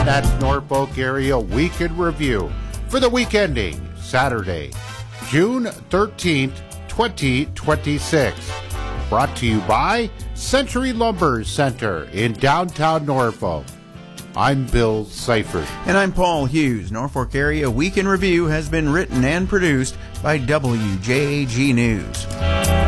That's Norfolk Area Week in Review for the week ending Saturday, June 13th, 2026. Brought to you by Century Lumber Center in downtown Norfolk. I'm Bill Seifert. And I'm Paul Hughes. Norfolk Area Week in Review has been written and produced by WJAG News.